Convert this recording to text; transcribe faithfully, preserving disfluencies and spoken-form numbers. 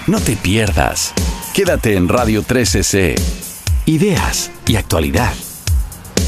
No te pierdas. Quédate en Radio tres C C. Ideas y actualidad